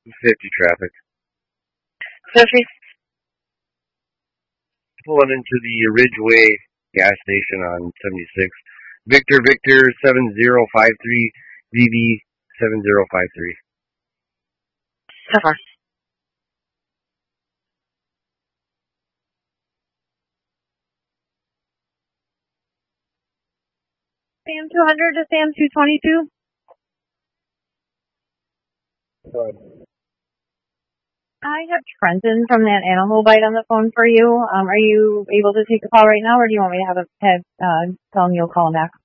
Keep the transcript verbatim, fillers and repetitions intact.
fifty traffic. Sophie? Pulling into the Ridgeway gas station on seventy-six. Victor Victor seven zero five three V V seven zero five three. So far. Sam two hundred to Sam two twenty-two. Go ahead. I have Trenton from that animal bite on the phone for you. Um, are you able to take the call right now, or do you want me to have a have uh, tell him you'll call him back?